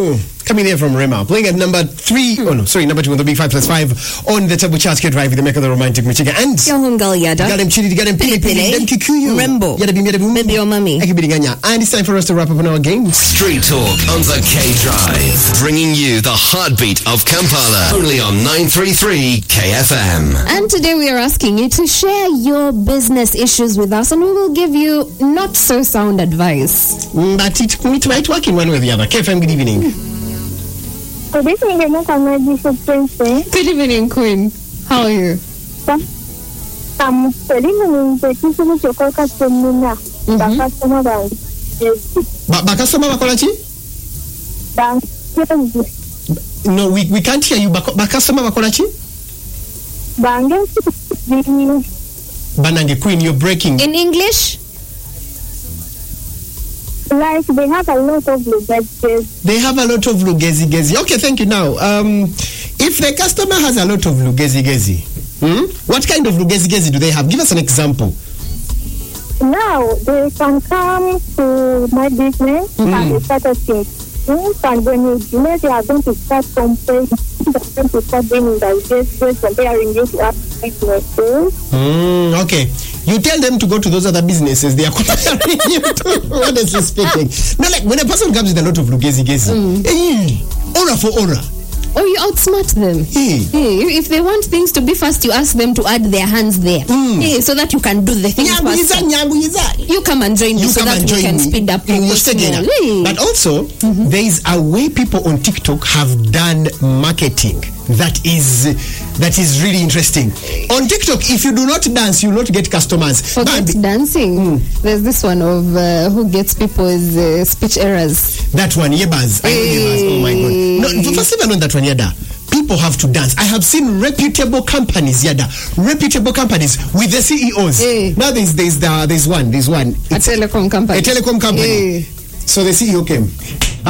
Coming here from Rema, playing at number 3. Number 2 on the Big 5+5 on the Turbo Charge Drive with the Maker of the Romantic Michigan and Yohungal Yada. Got him Chili, got him Pili, them Kikuyu, Rembo, maybe your mommy. And it's time for us to wrap up on our game. Street Talk on the K Drive, bringing you the heartbeat of Kampala, only on 933 KFM. And today we are asking you to share your business issues with us, and we will give you not so sound advice. But it might work in one way or the other. KFM, good evening. Good evening, Good evening, Queen. How are you? I'm telling the people to call customer. Customer Bakolachi? No, we can't hear you. Customer Bakolachi? Banange Queen, you're breaking. In English? Like they have a lot of lugezi. They have a lot of lugezi. Okay, thank you. Now, if the customer has a lot of lugezi, what kind of lugezi do they have? Give us an example. Now they can come to my business and they start a thing. And when you they are going to start comparing, they're going to start doing like this, comparing you to other businesses. Okay. You tell them to go to those other businesses. They are comparing you to, honestly speaking. Now, like when a person comes with a lot of lugezi, aura for aura. Or you outsmart them. If they want things to be fast, you ask them to add their hands there. So that you can do the things faster. You come and join me so that we can speed up. But also, there is a way people on TikTok have done marketing that is really interesting. On TikTok, if you do not dance, you will not get customers. Forget dancing. There's this one of who gets people's speech errors. That one, Yebaz. I know Yebaz. Oh my God. No, first of all, that one, Yada. People have to dance. I have seen reputable companies, Yada. Reputable companies with the CEOs. Now there's one. A telecom company. So the CEO came.